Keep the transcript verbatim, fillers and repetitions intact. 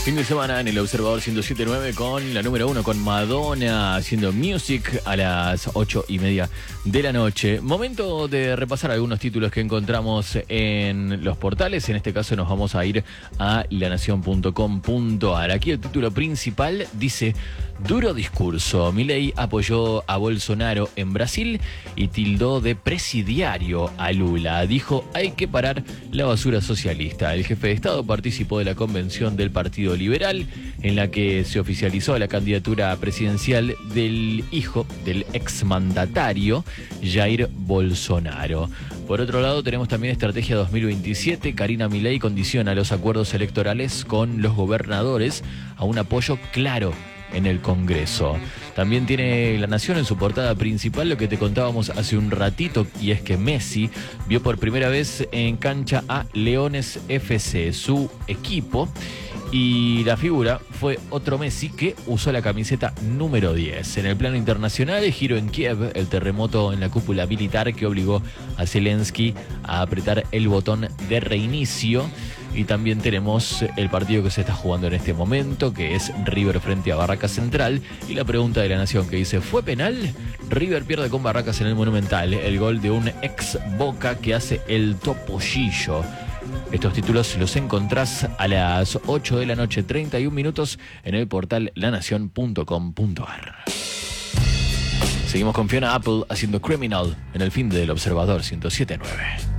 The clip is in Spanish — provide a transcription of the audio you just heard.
Fin de semana en el Observador ciento siete punto nueve con la número uno, con Madonna haciendo Music a las ocho y media de la noche. Momento de repasar algunos títulos que encontramos en los portales. En este caso nos vamos a ir a la nación punto com punto a r. Aquí el título principal dice: duro discurso. Milei apoyó a Bolsonaro en Brasil y tildó de presidiario a Lula. Dijo: hay que parar la basura socialista. El jefe de Estado participó de la convención del Partido Liberal, en la que se oficializó la candidatura presidencial del hijo del exmandatario Jair Bolsonaro. Por otro lado, tenemos también Estrategia dos mil veintisiete. Karina Milei condiciona los acuerdos electorales con los gobernadores a un apoyo claro en el Congreso. También tiene La Nación en su portada principal lo que te contábamos hace un ratito, y es que Messi vio por primera vez en cancha a Leones F C, su equipo, y la figura fue otro Messi que usó la camiseta número diez. En el plano internacional, giro en Kiev, el terremoto en la cúpula militar que obligó a Zelensky a apretar el botón de reinicio. Y también tenemos el partido que se está jugando en este momento, que es River frente a Barracas Central. Y la pregunta de La Nación que dice: ¿fue penal? River pierde con Barracas en el Monumental. El gol de un ex Boca que hace el topollillo. Estos títulos los encontrás a las ocho de la noche, treinta y un minutos, en el portal la nación punto com punto a r. Seguimos con Fiona Apple haciendo Criminal en el fin del Observador ciento siete punto nueve.